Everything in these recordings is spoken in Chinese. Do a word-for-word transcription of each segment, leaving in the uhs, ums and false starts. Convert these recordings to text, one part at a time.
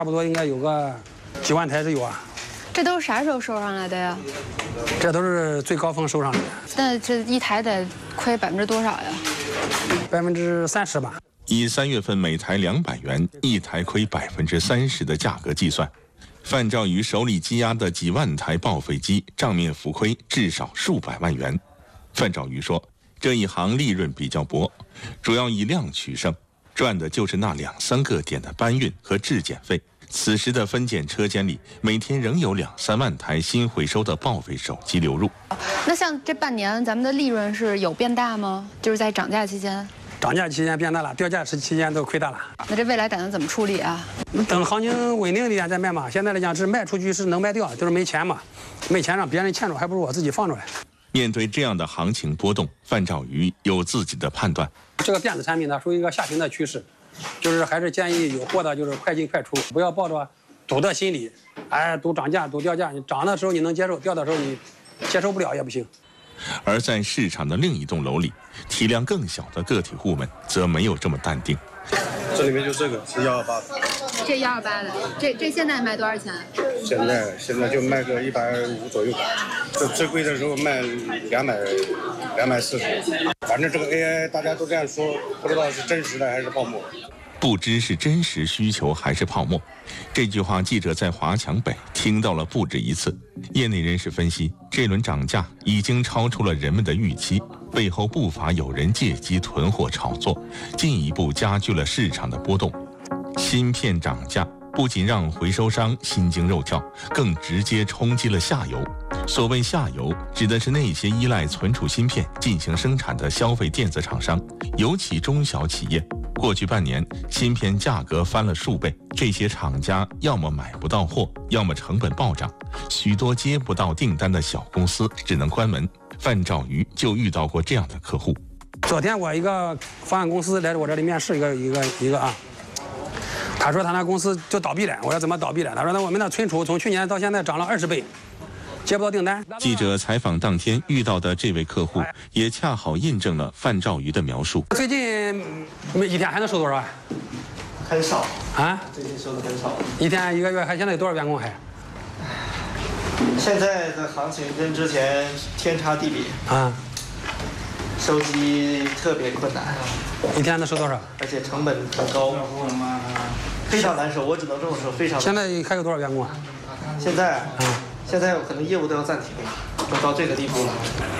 差不多应该有个几万台是有啊。 这都是啥时候收上来的呀？ 这都是最高峰收上来的。 那这一台得亏百分之多少呀？ 百分之三十吧。 以三月份每台两百元，一台亏百分之三十的价格计算，范兆宇手里积压的几万台报废机账面浮亏至少数百万元。范兆宇说，这一行利润比较薄，主要以量取胜，赚的就是那两三个点的搬运和质检费。此时的分拣车间里，每天仍有两三万台新回收的报废手机流入。 那像这半年，咱们的利润是有变大吗？就是在涨价期间。 涨价期间变大了，掉价期间都亏大了。 那这未来打算怎么处理啊？ 等行情稳定一点再卖嘛。现在来讲是卖出去是能卖掉，就是没钱嘛，没钱让别人欠着，还不如我自己放出来。 面对这样的行情波动，范兆宇有自己的判断。 这个电子产品呢，属于一个下行的趋势，就是还是建议有货的，就是快进快出，不要抱着赌的心理，哎，赌涨价，赌掉价。你涨的时候你能接受，掉的时候你接受不了也不行。 而在市场的另一栋楼里，体量更小的个体户们则没有这么淡定。 这里面就这个是幺二八的， 这幺二八的，这这现在卖多少钱？ 现在现在就卖个一百五左右吧。这最贵的时候卖两百两百四十，反正这个 A I 大家都这样说，不知道是真实的还是泡沫。 不知是真实需求还是泡沫，这句话记者在华强北听到了不止一次。业内人士分析，这轮涨价已经超出了人们的预期，背后不乏有人借机囤货炒作，进一步加剧了市场的波动。芯片涨价不仅让回收商心惊肉跳，更直接冲击了下游。所谓下游，指的是那些依赖存储芯片进行生产的消费电子厂商，尤其中小企业。过去半年，芯片价格翻了数倍，这些厂家要么买不到货，要么成本暴涨，许多接不到订单的小公司只能关门。范兆宇就遇到过这样的客户。 昨天我一个方案公司来我这里面试一个一个一个啊，他说他那公司就倒闭了。我说怎么倒闭了？他说那我们的存储从去年到现在涨了二十倍。接不到订单。 记者采访当天遇到的这位客户，也恰好印证了范兆宇的描述。 最近每一天还能收多少万？ 很少啊， 最近收的很少。 一天一个月还现在有多少员工还？ 现在的行情跟之前天差地别啊， 收机特别困难。 一天能收多少？ 而且成本很高，非常难收。我只能这么说，非常难。 现在还有多少员工啊？ 现在啊。嗯现在可能业务都要暂停了，都到这个地步了。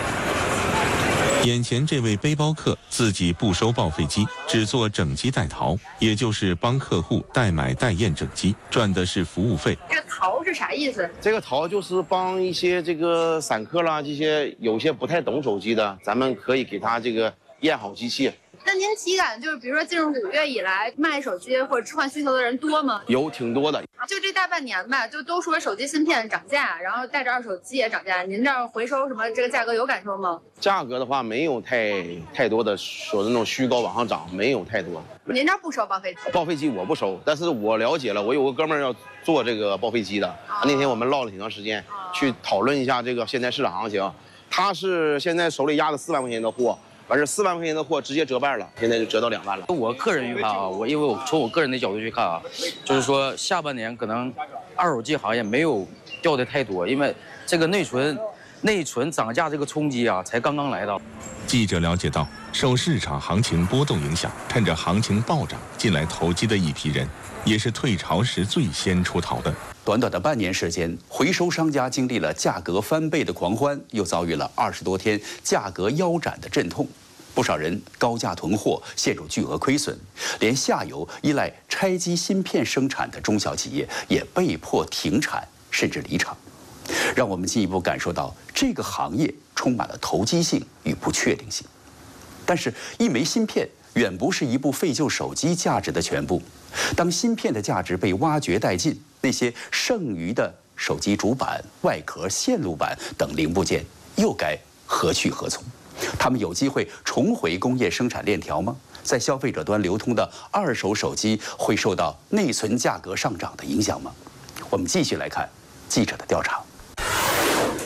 眼前这位背包客自己不收报废机，只做整机代淘，也就是帮客户代买代验整机，赚的是服务费。 这淘是啥意思？ 这个淘就是帮一些这个散客啦，这些有些不太懂手机的，咱们可以给他这个验好机器。 那您体感就是，比如说进入五月以来，卖手机或者置换需求的人多吗？ 有挺多的。 就这大半年吧，就都说手机芯片涨价，然后带着二手机也涨价。您这儿回收什么这个价格有感受吗？ 价格的话，没有太太多的说的那种虚高往上涨，没有太多。 您这儿不收报废机？ 报废机我不收，但是我了解了，我有个哥们儿要做这个报废机的，啊、那天我们唠了挺长时间，啊、去讨论一下这个现在市场行情。他是现在手里压了四万块钱的货。完事四万块钱的货直接折半了，现在就折到两万了。 我个人预判啊，我因为我从我个人的角度去看啊，就是说下半年可能二手机行业没有掉的太多，因为这个内存内存涨价这个冲击啊才刚刚来到。 记者了解到，受市场行情波动影响，趁着行情暴涨进来投机的一批人，也是退潮时最先出逃的。 短短的半年时间，回收商家经历了价格翻倍的狂欢，又遭遇了二十多天价格腰斩的阵痛。不少人高价囤货，陷入巨额亏损，连下游依赖拆机芯片生产的中小企业也被迫停产甚至离场，让我们进一步感受到这个行业充满了投机性与不确定性。但是，一枚芯片远不是一部废旧手机价值的全部。当芯片的价值被挖掘殆尽，那些剩余的手机主板、外壳、线路板等零部件又该何去何从？他们有机会重回工业生产链条吗？在消费者端流通的二手手机会受到内存价格上涨的影响吗？我们继续来看记者的调查。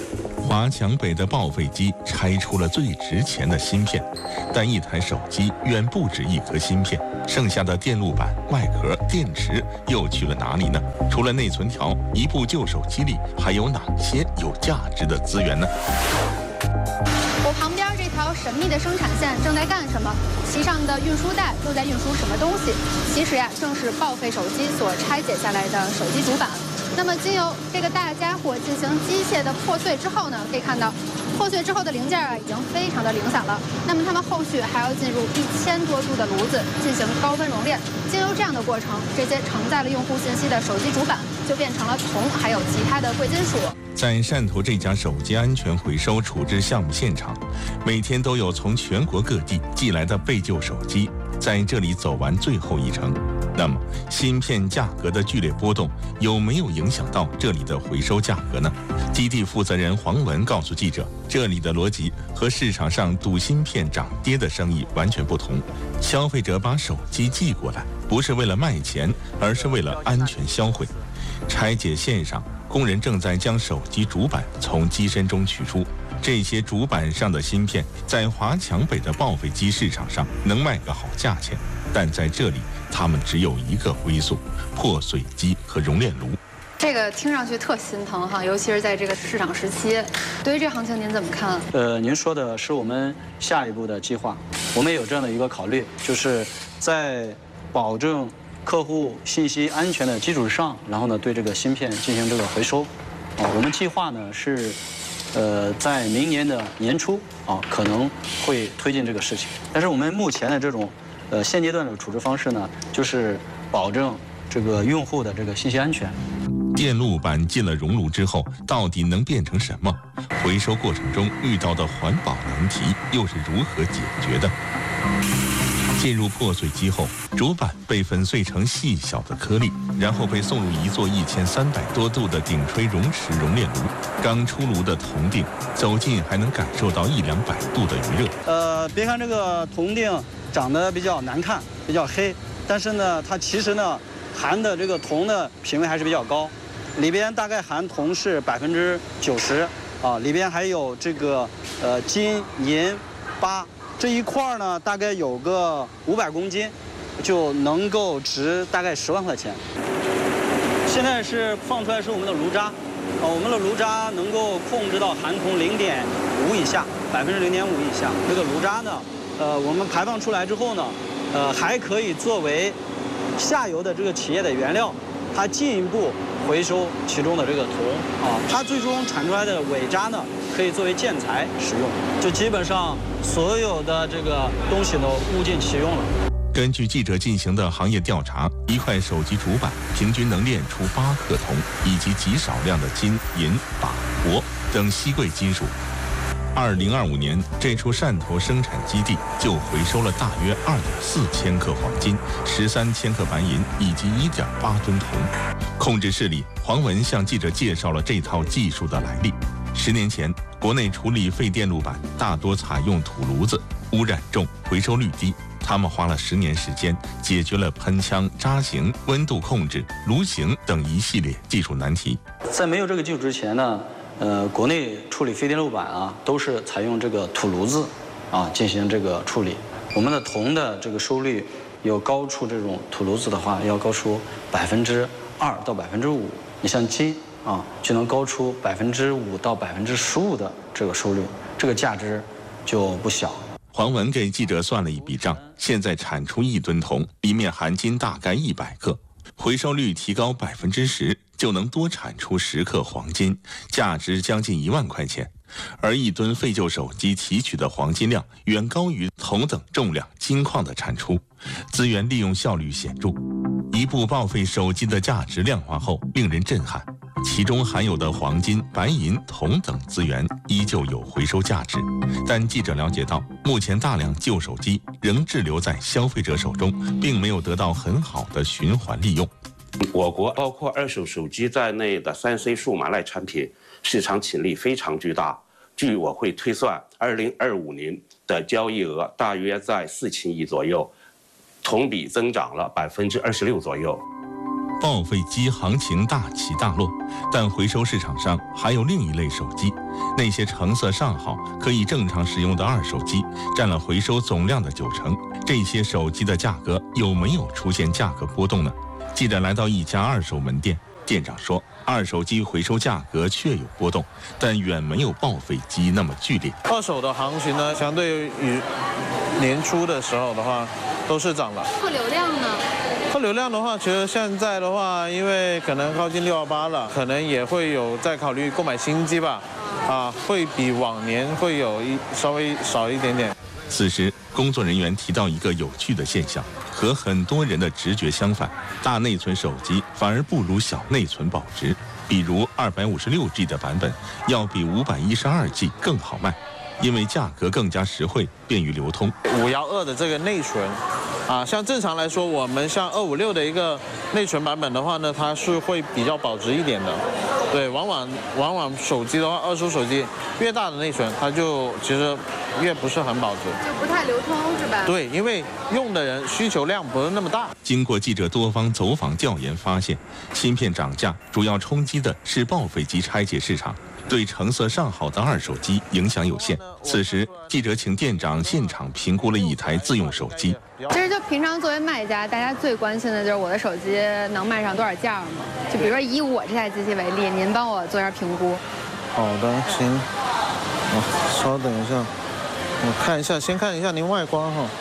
华强北的报废机拆出了最值钱的芯片，但一台手机远不止一颗芯片，剩下的电路板、外壳、电池又去了哪里呢？除了内存条，一部旧手机里还有哪些有价值的资源呢？ 我旁边这条神秘的生产线正在干什么？其上的运输带又在运输什么东西？其实呀，正是报废手机所拆解下来的手机主板。那么，经由这个大家伙进行机械的破碎之后呢，可以看到，破碎之后的零件啊，已经非常的零散了。那么，它们后续还要进入一千多度的炉子进行高温熔炼。经由这样的过程，这些承载了用户信息的手机主板就变成了铜，还有其他的贵金属。 在汕头这家手机安全回收处置项目现场，每天都有从全国各地寄来的废旧手机在这里走完最后一程。那么，芯片价格的剧烈波动有没有影响到这里的回收价格呢？基地负责人黄文告诉记者，这里的逻辑和市场上赌芯片涨跌的生意完全不同。消费者把手机寄过来，不是为了卖钱，而是为了安全销毁。拆解线上，工人正在将手机主板从机身中取出。这些主板上的芯片在华强北的报废机市场上能卖个好价钱，但在这里它们只有一个归宿：破碎机和熔炼炉。 这个听上去特心疼哈，尤其是在这个市场时期。对于这行情您怎么看？ 呃，您说的是我们下一步的计划，我们也有这样的一个考虑，就是在保证客户信息安全的基础上，然后呢对这个芯片进行这个回收。啊，我们计划呢是。呃，在明年的年初啊，可能会推进这个事情。但是我们目前的这种，呃，现阶段的处置方式呢，就是保证这个用户的这个信息安全。 电路板进了熔炉之后，到底能变成什么？回收过程中遇到的环保难题又是如何解决的？进入破碎机后，主板被粉碎成细小的颗粒，然后被送入一座一千三百多度的鼎锤熔池熔炼炉。刚出炉的铜锭，走近还能感受到一两百度的余热。 呃，别看这个铜锭长得比较难看，比较黑，但是呢，它其实呢含的这个铜的品位还是比较高，里边大概含铜是百分之九十啊，里边还有这个呃金银八。这一块呢，大概有个五百公斤，就能够值大概十万块钱。现在是放出来是我们的炉渣，啊，我们的炉渣能够控制到含铜零点五以下，百分之零点五以下。这个炉渣呢，呃，我们排放出来之后呢，呃，还可以作为下游的这个企业的原料，它进一步回收其中的这个铜啊，它最终产出来的尾渣呢，可以作为建材使用，就基本上所有的这个东西都物尽其用了。 根据记者进行的行业调查，一块手机主板平均能炼出八克铜，以及极少量的金、银、钯、铂等稀贵金属。二零二五年，这处汕头生产基地就回收了大约二点四千克黄金、十三千克白银以及一点八吨铜。控制室里，黄文向记者介绍了这套技术的来历。十年前，国内处理废电路板大多采用土炉子，污染重，回收率低。他们花了十年时间，解决了喷枪、扎型、温度控制、炉型等一系列技术难题。 在没有这个技术之前呢，呃，国内处理废电路板啊，都是采用这个土炉子啊进行这个处理。我们的铜的这个收率有高出这种土炉子的话，要高出百分之二到百分之五。你像金啊，就能高出百分之五到百分之十五的这个收率，这个价值就不小。 黄文给记者算了一笔账，现在产出一吨铜，里面含金大概一百克，回收率提高百分之十，就能多产出十克黄金，价值将近一万块钱。而一吨废旧手机提取的黄金量远高于同等重量金矿的产出，资源利用效率显著。一部报废手机的价值量化后，令人震撼。其中含有的黄金、白银、铜等资源依旧有回收价值，但记者了解到，目前大量旧手机仍滞留在消费者手中，并没有得到很好的循环利用。 我国包括二手手机在内的三 C 数码类产品市场潜力非常巨大。据我会推算，二零二五年的交易额大约在四千亿左右，同比增长了百分之二十六左右。 报废机行情大起大落，但回收市场上还有另一类手机，那些成色上好、可以正常使用的二手机，占了回收总量的九成。这些手机的价格有没有出现价格波动呢？记者来到一家二手门店，店长说，二手机回收价格确有波动，但远没有报废机那么剧烈。 二手的行情呢，相对于年初的时候的话，都是涨了。 客流量呢？ 客流量的话，其实现在的话，因为可能靠近六幺八了，可能也会有在考虑购买新机吧，啊，会比往年会有一稍微少一点点。 此时，工作人员提到一个有趣的现象，和很多人的直觉相反，大内存手机反而不如小内存保值。比如二百五十六 G 的版本要比五百一十二 G 更好卖，因为价格更加实惠，便于流通。 五幺二的这个内存，啊，像正常来说，我们像二五六的一个内存版本的话呢，它是会比较保值一点的。对，往往往往手机的话，二手手机越大的内存，它就其实越不是很保值， 就不太流通是吧？ 对，因为用的人需求量不是那么大。 经过记者多方走访调研发现，芯片涨价主要冲击的是报废机拆解市场，对成色上好的二手机影响有限。此时，记者请店长现场评估了一台自用手机。 其实就平常作为卖家，大家最关心的就是我的手机能卖上多少价嘛？就比如说以我这台机器为例，您帮我做一下评估。 好的，行。我稍等一下，我看一下，先看一下您外观哈。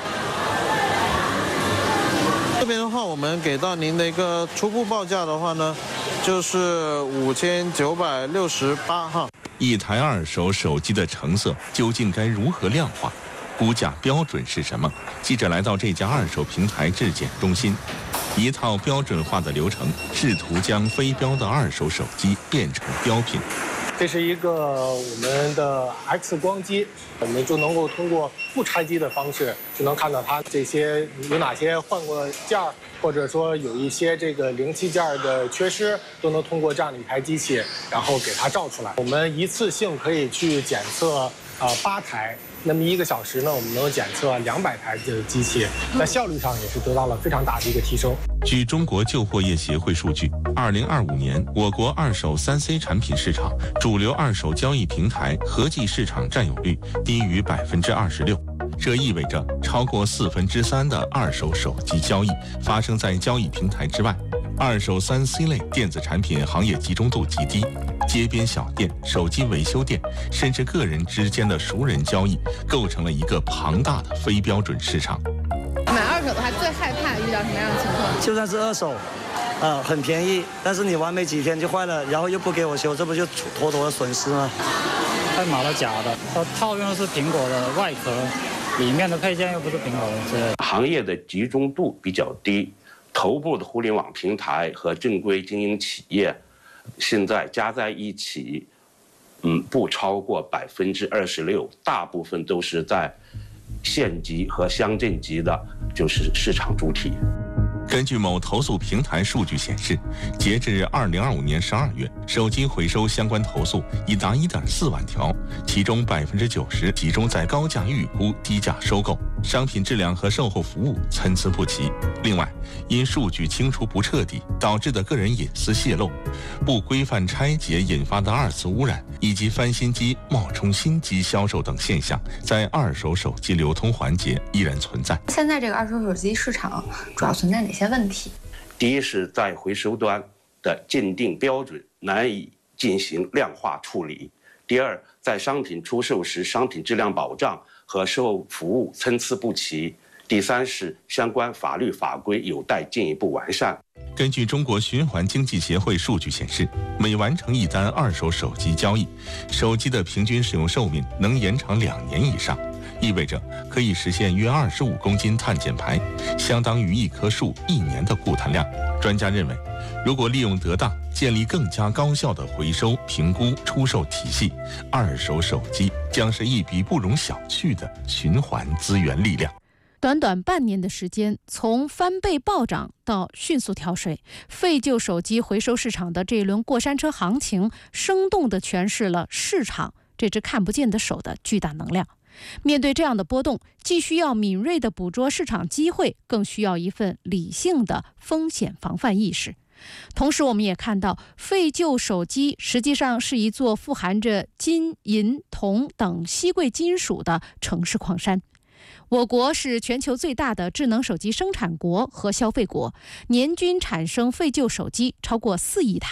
这边的话，我们给到您的一个初步报价的话呢，就是五千九百六十八哈。 一台二手手机的成色究竟该如何量化？估价标准是什么？记者来到这家二手平台质检中心，一套标准化的流程，试图将非标的二手手机变成标品。 这是一个我们的 X 光机，我们就能够通过不拆机的方式，就能看到它这些有哪些换过件儿，或者说有一些这个零器件的缺失，都能通过这样的一台机器，然后给它照出来。我们一次性可以去检测啊八台。那么一个小时呢，我们能检测两百台的机器，在效率上也是得到了非常大的一个提升。 据中国旧货业协会数据，二零二五年我国二手三 C 产品市场主流二手交易平台合计市场占有率低于百分之二十六，这意味着超过四分之三的二手手机交易发生在交易平台之外。二手三 C 类电子产品行业集中度极低，街边小店、手机维修店，甚至个人之间的熟人交易，构成了一个庞大的非标准市场。 买二手的话，最害怕遇到什么样的情况？ 就算是二手，啊、呃，很便宜，但是你玩没几天就坏了，然后又不给我修，这不就妥妥的损失吗？ 太买了假的，它套用的是苹果的外壳，里面的配件又不是苹果的之类的。 行业的集中度比较低。头部的互联网平台和正规经营企业，现在加在一起，嗯，不超过百分之二十六，大部分都是在县级和乡镇级的，就是市场主体。 根据某投诉平台数据显示，截至二零二五年十二月，手机回收相关投诉已达一点四万条，其中百分之九十集中在高价预估、低价收购，商品质量和售后服务参差不齐。另外，因数据清除不彻底导致的个人隐私泄露、不规范拆解引发的二次污染，以及翻新机冒充新机销售等现象，在二手手机流通环节依然存在。 现在这个二手手机市场主要存在哪些问题？ 第一是在回收端的鉴定标准难以进行量化处理；第二，在商品出售时商品质量保障和售后服务参差不齐；第三是相关法律法规有待进一步完善。 根据中国循环经济协会数据显示，每完成一单二手手机交易，手机的平均使用寿命能延长两年以上，意味着可以实现约二十五公斤碳减排，相当于一棵树一年的固碳量。专家认为，如果利用得当，建立更加高效的回收、评估、出售体系，二手手机将是一笔不容小觑的循环资源力量。 短短半年的时间，从翻倍暴涨到迅速跳水，废旧手机回收市场的这一轮过山车行情，生动地诠释了市场这只看不见的手的巨大能量。面对这样的波动，既需要敏锐地捕捉市场机会，更需要一份理性的风险防范意识。 同时，我们也看到，废旧手机实际上是一座富含着金、银、铜等稀贵金属的城市矿山。我国是全球最大的智能手机生产国和消费国，年均产生废旧手机超过四亿台。